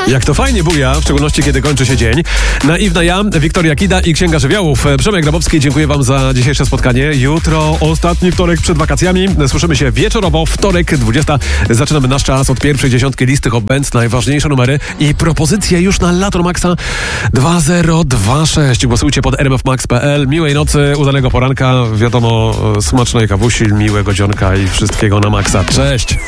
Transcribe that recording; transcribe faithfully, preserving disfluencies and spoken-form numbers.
Jak to fajnie buja, w szczególności kiedy kończy się dzień. Naiwna ja, Wiktoria Kida i Księga Żywiołów. Przemek Grabowski, dziękuję wam za dzisiejsze spotkanie. Jutro ostatni wtorek przed wakacjami. Słyszymy się wieczorowo, wtorek dwudziesta. Zaczynamy nasz czas od pierwszej dziesiątki listy Hot Bands, najważniejsze numery i propozycje już na Lato Maxa dwa zero dwa sześć. Głosujcie pod r m f max kropka p l. Miłej nocy, udanego poranka, wiadomo, smacznej kawusi, miłego dzionka i wszystkiego na maksa. Cześć!